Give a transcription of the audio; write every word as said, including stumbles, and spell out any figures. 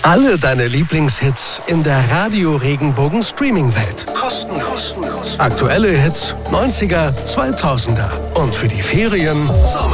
Alle deine Lieblingshits in der Radio Regenbogen Streaming-Welt. Kostenlos. Aktuelle Hits, neunziger, zweitausender. Und für die Ferien Sommer.